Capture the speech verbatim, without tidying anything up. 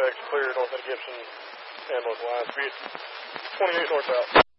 Apex, clear north of Gibson, ambulance line, speed twenty-eight north out.